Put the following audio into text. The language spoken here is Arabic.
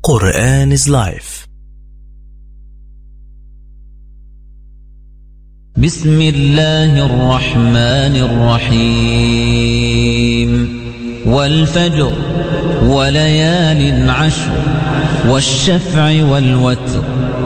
Quran is life. بسم الله الرحمن الرحيم والفجر وليال عشر والشفع والوتر